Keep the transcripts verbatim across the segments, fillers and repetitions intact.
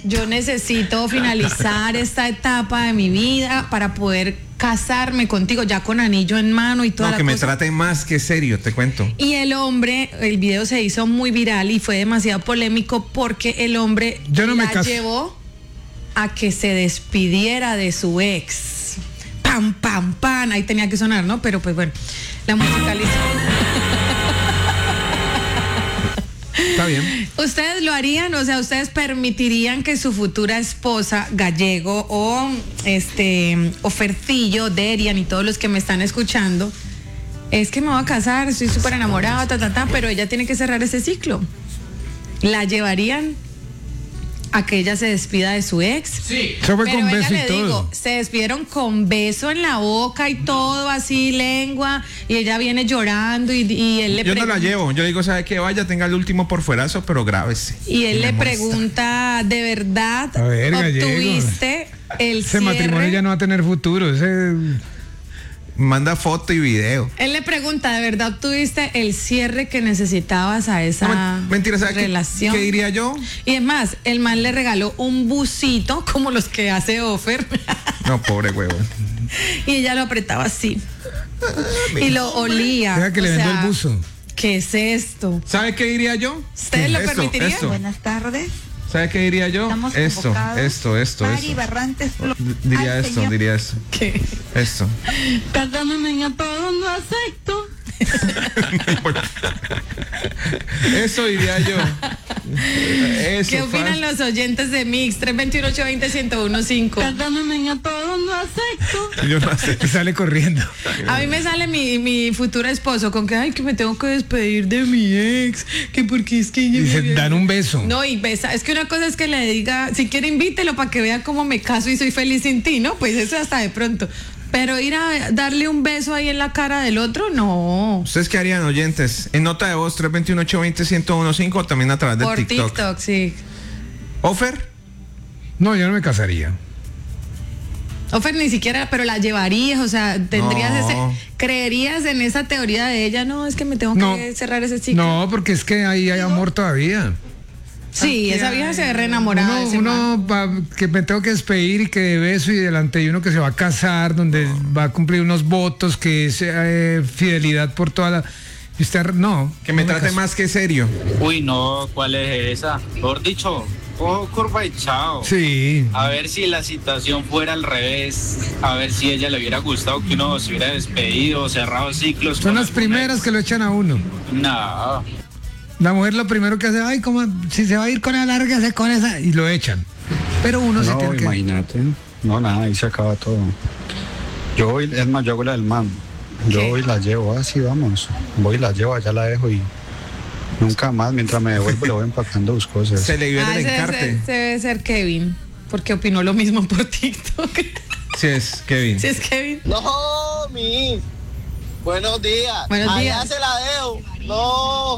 yo necesito finalizar esta etapa de mi vida para poder casarme contigo, ya con anillo en mano y toda No, la que me cosa. trate más que serio, te cuento. Y el hombre, el video se hizo muy viral y fue demasiado polémico porque el hombre Yo no me la caso. llevó a que se despidiera de su ex. Pam, pam, pam. Ahí tenía que sonar, ¿no? Pero pues bueno, la musicalizó. Está bien. ¿Ustedes lo harían? O sea, ¿ustedes permitirían que su futura esposa, Gallego o este Ofercillo, Derian y todos los que me están escuchando, es que me voy a casar, estoy súper enamorada, ta, ta, ta, pero ella tiene que cerrar ese ciclo? ¿La llevarían a que ella se despida de su ex? Sí. Eso fue Pero con venga, beso y le todo. digo, se despidieron con beso en la boca y todo así, lengua, y ella viene llorando y, y él le Yo no la pregunta- llevo. Yo le digo, ¿sabe qué? Vaya, tenga el último por fuerazo, pero grábese. Y él me le muestra. pregunta, ¿de verdad A ver, Gallego. obtuviste el Ese cierre? matrimonio ya no va a tener futuro. Ese... Manda foto y video. Él le pregunta, ¿de verdad obtuviste el cierre que necesitabas a esa No, men- mentira, ¿sabe qué- relación? qué diría yo? Y es más, el man le regaló un busito como los que hace Offer No, pobre huevo. y ella lo apretaba así y lo olía. Deja que le O vendió sea, el buzo. ¿qué es esto? ¿Sabe qué diría yo? ¿Ustedes lo Esto, permitirían? esto. Buenas tardes. ¿Sabe qué diría yo? Estamos Esto, convocados. esto, esto, Mari esto. Barrantes. Diría Al esto, señor. diría esto. ¿Qué? Esto. Perdóname, a todos no acepto. Eso diría yo. Eso, ¿Qué opinan fácil. los oyentes de Mix? tres dos uno, ocho dos cero, uno uno cinco. Perdóname, a todos no acepto. Yo no sé. Y sale corriendo. A mí me sale mi, mi futuro esposo con que, ay, que me tengo que despedir de mi ex, que porque es que ella Y me se había- dan un beso. No, y besa. Es que una cosa es que le diga, si quiere invítelo para que vea cómo me caso y soy feliz sin ti, ¿no? Pues eso hasta de pronto. Pero ir a darle un beso ahí en la cara del otro, no. ¿Ustedes qué harían, oyentes? En nota de voz tres dos uno, ocho dos cero, uno uno cinco o también a través de Por TikTok. TikTok, sí. ¿Offer? No, yo no me casaría. Ofer, ni siquiera, pero la llevarías, o sea, tendrías No. ese, creerías en esa teoría de ella, no, es que me tengo No. que cerrar ese ciclo. No, porque es que ahí hay amor todavía. Sí, esa vieja se ve re enamorada Uno, de ese man. uno va- que me tengo que despedir y que de beso y delante de uno que se va a casar, donde va a cumplir unos votos, que es eh, fidelidad por toda la... Y usted, no. Que me no trate caso. más que serio. Uy, no, ¿cuál es esa? Mejor dicho, cojo curva y chao. Sí. A ver si la situación fuera al revés, a ver si a ella le hubiera gustado que uno se hubiera despedido, cerrado ciclos. Son las primeras que lo echan a uno. No, La mujer lo primero que hace, ay, como si se va a ir con la larga, se con esa, y lo echan. Pero uno se No, tiene que... imagínate. No, nada, ahí se acaba todo. Yo voy, es más, yo hago la del man. Yo ¿Qué? voy y la llevo, así vamos. Voy y la llevo, allá la dejo y nunca más, mientras me devuelvo, le voy empacando sus cosas. Se le viene Ah, el ese, encarte. ese- ese debe ser Kevin, porque opinó lo mismo por TikTok. Sí es, Kevin. Si es Kevin. No, mi. Buenos días. Buenos Allá días. se la dejo. No.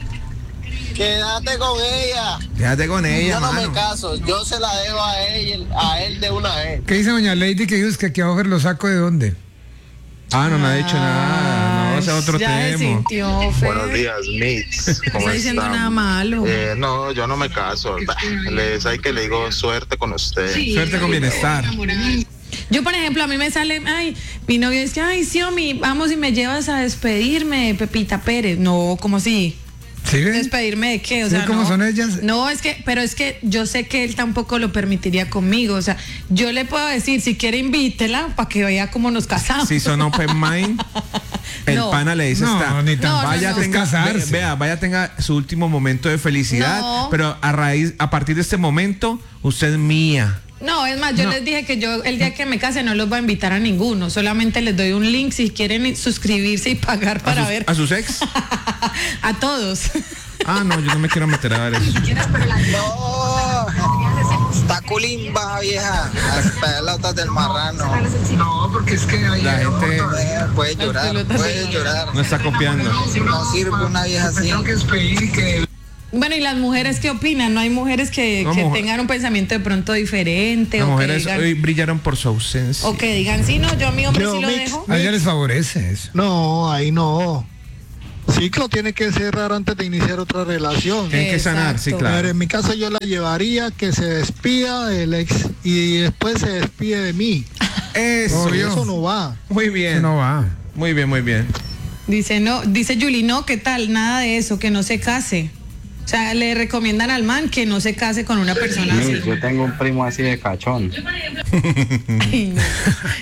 Quédate con ella. Quédate con ella, Yo no mano. me caso. Yo se la dejo a él, a él de una vez. ¿Qué dice doña Lady que dice que aquí a Ofer lo saco de dónde? Ah, no me ha dicho nada. No, ese es otro ya tema. se sintió, Fer. Buenos días, Mix. No ¿Cómo está diciendo están? nada malo. Eh, no, yo no me caso. Bah, Les hay que le digo suerte con usted. Suerte con bienestar. Yo, por ejemplo, a mí me sale, ay, mi novio dice, ay, sí, mi, vamos y me llevas a despedirme, Pepita Pérez. No, ¿cómo así? ¿Sí ven? ¿Despedirme de qué? O ¿Sí sea, cómo no. son ellas? No, es que, pero es que yo sé que él tampoco lo permitiría conmigo. O sea, yo le puedo decir, si quiere invítela para que vea cómo nos casamos. Si son open mind, el No. pana le dice, No, está, ni tan No, no, vaya, no. tenga, Es casarse. ve- vea, vaya, tenga su último momento de felicidad, No. pero a raíz, a partir de este momento, usted es mía. No, es más, yo No. les dije que yo el día que me case no los voy a invitar a ninguno. Solamente les doy un link si quieren suscribirse y pagar para a sus, ver. a sus ex. A todos. Ah, no, yo no me quiero meter a ver eso. No. Está culimba, vieja. Las pelotas del marrano. No, porque es que hay La gente Eh, Puede Las llorar, pelotas puede del llorar. no está copiando. No sirve una vieja así. tengo que despedir y que... Bueno, ¿y las mujeres qué opinan? ¿No hay mujeres que, No, que mujer- tengan un pensamiento de pronto diferente? Las o, que mujeres digan, hoy brillaron por su ausencia. o que digan, sí, no, yo a mi hombre Yo, sí lo Mix, dejo. A ella les favorece eso. No, ahí no. ciclo tiene que cerrar antes de iniciar otra relación. Tienen que sanar, sí, Exacto. A ver, claro. en mi caso yo la llevaría que se despida del ex y después se despide de mí. Eso. Obvio. Eso no va. Muy Eso bien. no va. Muy bien, muy bien. Dice, no, dice Yuli, no, ¿qué tal? Nada de eso, que no se case. O sea, le recomiendan al man que no se case con una persona así. Yo tengo un primo así de cachón. Ay, no.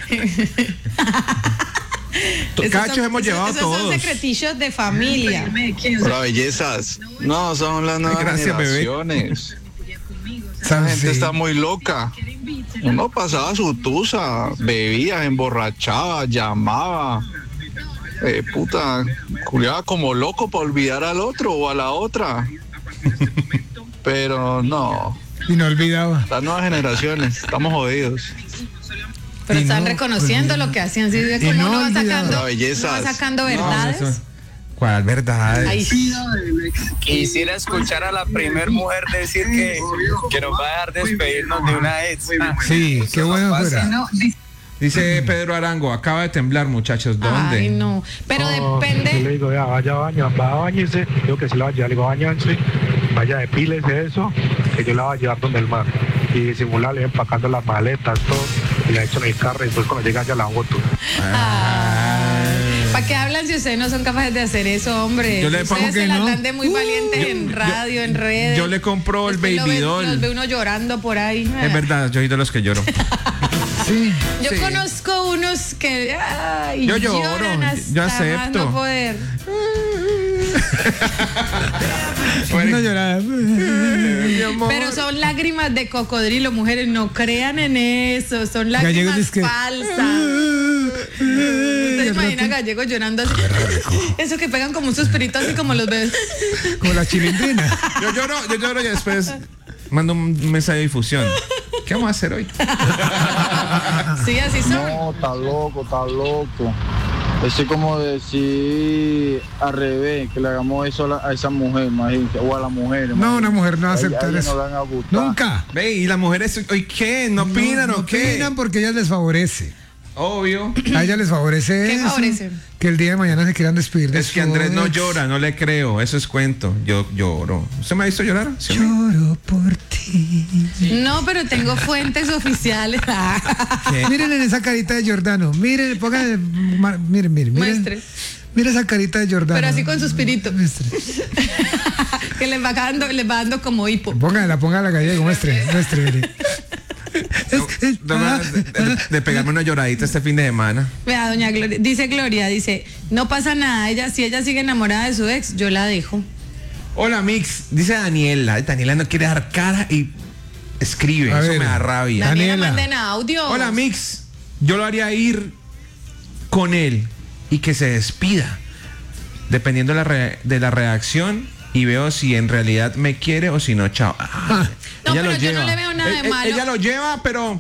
Esos Cachos son- hemos esos- llevado esos todos. son secretillos de familia. Hola, bellezas. No, son las nuevas Gracias, bebé. generaciones. Esa ¿Sabes? gente Sí. está muy loca. Uno pasaba su tusa, bebía, emborrachaba, llamaba. Eh, puta, culiaba como loco para olvidar al otro o a la otra. Pero no, Y no olvidaba. las nuevas generaciones, estamos jodidos. Pero Y están no, reconociendo olvida. lo que hacían. ¿Sí? Y Como no uno va olvidaba. sacando, La uno belleza. va sacando No, verdades. eso- ¿Cuál verdad? Ay, sí. Quisiera escuchar a la primer mujer decir que, que nos va a dejar despedirnos de una ex. Sí, qué bueno fuera. Dice Pedro Arango, acaba de temblar, muchachos. ¿Dónde? Ay, no. Pero depende. digo, ya, vaya a bañar, va a bañarse. Digo que si la va a llevar, le digo, bañarse. Vaya, depílese eso, que yo la voy a llevar donde el mar. Y simularle empacando las maletas, todo. Y la echo en el carro y después cuando llega ya la boto. ¿Para qué hablan si ustedes no son capaces de hacer eso, hombre? Yo le ustedes pongo se que las no. dan de muy valientes yo- en yo- radio, en redes. yo le compro el Después lo baby ven- doll. Los ve uno llorando por ahí. Es verdad, yo soy de los que lloro. Sí. Yo Sí. conozco unos que ay, Yo lloro, lloran hasta yo más acepto. no poder. No llorar. Mi amor. Pero son lágrimas de cocodrilo, mujeres, no crean en eso, son Gallegos lágrimas es que- falsas. ¿Usted imagina a gallegos llorando así? Eso que pegan como un suspirito así como los bebés. Como la chilindrina. Yo lloro, yo lloro y después mando un mensaje de difusión. ¿Qué vamos a hacer hoy? Sí, así son. No, está loco, está loco. Eso es como decir al revés, que le hagamos eso a, la- a esa mujer, imagínate, o a la mujer. No, una mujer no va a A ella- aceptar a ella eso. no le van a gustar. Nunca. Ve, y las mujeres, ¿hoy qué? ¿No opinan no, o no qué? opinan porque ellas les favorece. Obvio. A ellas les favorece ¿Qué eso, favorece? que el día de mañana se quieran despedir de Es que su Andrés no ex. llora, no le creo. Eso es cuento. Yo lloro. ¿Usted me ha visto llorar? ¿Sí o no? Lloro por ti. No, pero tengo fuentes oficiales. ¿Qué? Miren en esa carita de Jordano. Miren, pongan, ma- miren, miren, miren. Muestre. Mira esa carita de Jordano. Pero así con suspirito. Muestre. Que les va dando, les va dando como hipo. Póngala, póngala gallego, muestre, muestre, mire. Es- Tengo ganas de, de- de pegarme una lloradita este fin de semana. Vea, doña Gloria, dice Gloria, dice, no pasa nada, ella, si ella sigue enamorada de su ex, yo la dejo. Hola, Mix. Dice Daniela. Daniela no quiere dar cara y escribe. A Eso ver. me da rabia. Daniela, Daniela. manden audio. Hola, Mix. Yo lo haría ir con él y que se despida. Dependiendo de la, re- de la reacción y veo si en realidad me quiere o si no, chao. Ah, No, ella pero lo yo lleva. no le veo nada de Eh, eh, malo. Ella lo lleva, pero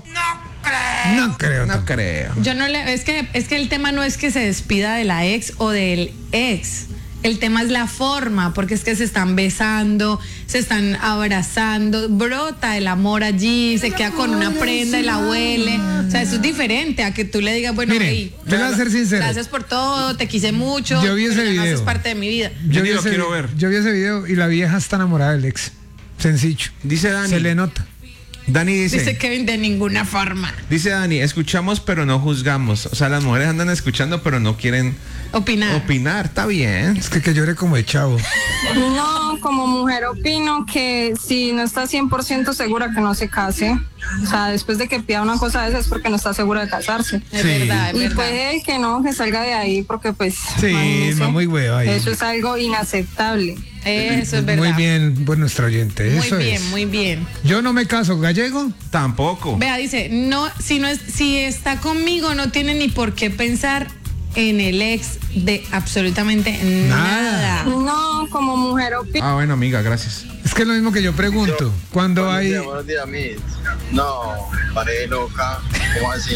No creo. no tampoco. creo. Yo no le, es que, es que el tema no es que se despida de la ex o del ex. El tema es la forma, porque es que se están besando, se están abrazando, brota el amor allí, se queda con una prenda y la huele. O sea, eso es diferente a que tú le digas, bueno, Mire, hey, yo le voy a ser sincero. gracias por todo, te quise mucho. Yo vi ese pero ya no video. haces parte de mi vida. Yo vi ni lo ese quiero vi- ver. Yo vi ese video y la vieja está enamorada del ex. Sencillo. Dice Dani. Se le nota. Dani dice, Dice dice, Kevin, de ninguna forma. Dani, escuchamos pero no juzgamos. O sea, las mujeres andan escuchando pero no quieren Opinar. opinar. Está bien. Es que, que llore como de chavo. No, como mujer opino que si no está cien por ciento segura que no se case, o sea, después de que pida una cosa de esas es porque no está segura de casarse. Es Sí. verdad, es Y verdad. puede que no, que salga de ahí porque pues... Sí, imagínese, va muy hueva ahí. eso es algo inaceptable. Eso es verdad. Muy bien, buen nuestro oyente. Muy Eso bien, es. muy bien. Yo no me caso, gallego. Tampoco. Vea, dice, no, si no es, si está conmigo, no tiene ni por qué pensar en el ex de absolutamente nada. Nada. No, como mujer opino... Ah, bueno, amiga, gracias. Es que es lo mismo que yo pregunto. Cuando Buenos hay. días, buenos días, Mitch. No, paré loca. ¿Cómo así?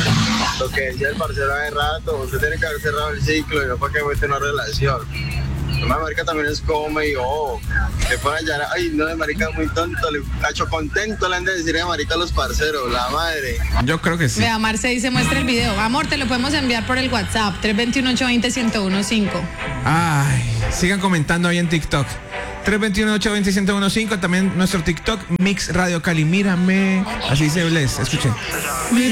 Lo que decía el parcero hace rato, usted tiene que haber cerrado el ciclo y no para que mete una relación. La marica también es como medio, oh, que fuera ya, ay, no, de marica muy tonto, le cacho contento, le han de decir de marica a los parceros, la madre. Yo creo que sí. Vea, Marce dice, muestra el video. Amor, te lo podemos enviar por el WhatsApp, tres dos uno, ocho dos cero, uno uno cinco. Ay. Sigan comentando ahí en TikTok. tres dos uno, ocho dos cero, uno uno cinco. También nuestro TikTok, Mix Radio Cali. Mírame. Así dice Bless. Escuchen.